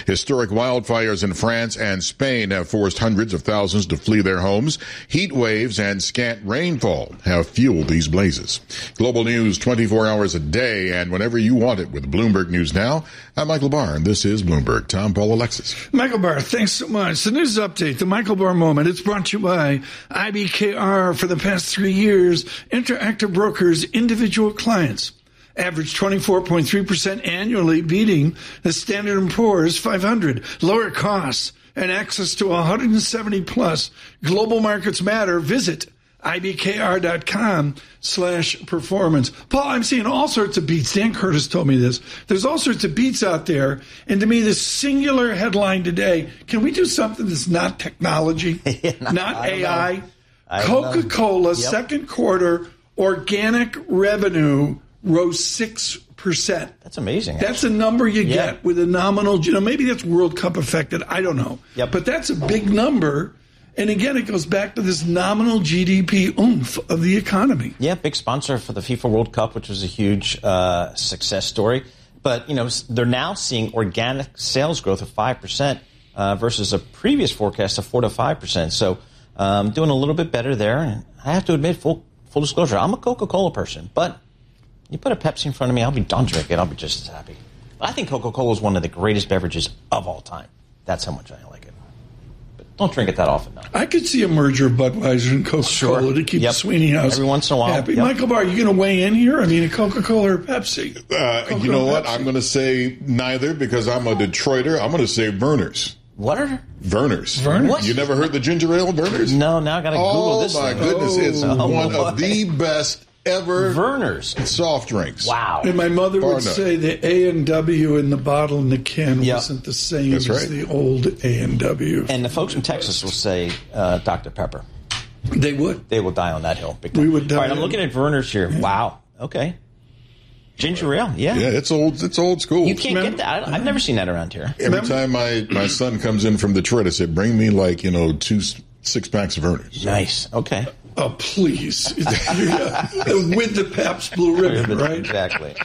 Historic wildfires in France and Spain have forced hundreds of thousands to flee their homes. Heat waves and scant rainfall have fueled these blazes. Global news 24 hours a day and whenever you want it with Bloomberg News Now. I'm Michael Barr, and this is Bloomberg. Tom, Paul, Alexis. Michael Barr, thanks so much. The news update, the Michael Barr Moment. It's brought to you by IBKR. For the past 3 years, Interactive Brokers, individual clients average 24.3% annually, beating the Standard & Poor's 500. Lower costs and access to 170-plus global markets matter. Visit IBKR.com/performance. Paul, I'm seeing all sorts of beats. Dan Curtis told me this. There's all sorts of beats out there. And to me, this singular headline today, can we do something that's not technology, not AI? Coca-Cola, second quarter, organic revenue rose 6%. That's amazing. That's a number you get with a nominal, maybe that's World Cup affected. I don't know. But that's a big number. And again, it goes back to this nominal GDP oomph of the economy. Yeah, big sponsor for the FIFA World Cup, which was a huge success story. But, they're now seeing organic sales growth of 5% versus a previous forecast of 4 to 5%. So doing a little bit better there. And I have to admit, full disclosure, I'm a Coca-Cola person. But you put a Pepsi in front of me, I'll drink it. I'll be just as happy. I think Coca-Cola is one of the greatest beverages of all time. That's how much I like it. Don't drink it that often, though. I could see a merger of Budweiser and Coca-Cola to keep the Sweeney House every once in a while happy. Michael Barr, you going to weigh in here? I mean, a Coca-Cola or Pepsi? You know what? I'm going to say neither because I'm a Detroiter. I'm going to say Vernors. What are Vernors? What? You never heard the ginger ale Vernors? No, now I got to Google this. Oh, my goodness. It's one of the best ever Vernors soft drinks. Wow. And my mother would say the A&W in the bottle and the can wasn't the same as the old A&W. And the folks in Texas will say Dr. Pepper. They would. They will die on that hill. Big time. We would die. All right, I'm looking at Vernors here. Yeah. Wow. Okay. Ginger ale, Yeah, it's old school. You can't get that. I've never seen that around here. Every time my son comes in from Detroit, I say, bring me 2 6-packs of Vernors. So. Nice. Okay. Oh, please. With the Pabst Blue Ribbon, right? Exactly.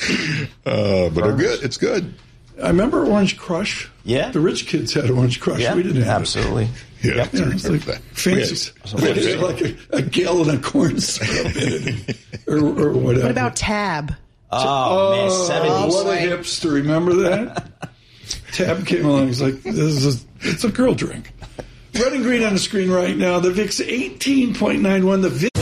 But they're good. It's good. I remember Orange Crush. Yeah. The rich kids had Orange Crush. Yeah, we didn't have absolutely. it. Yeah. It's like fancy. It's like a gallon of corn syrup in it or whatever. What about Tab? Oh, man, 70s. What a hipster. Remember that? Tab came along. He's like, it's a girl drink. Red and green on the screen right now. The VIX 18.91. The VIX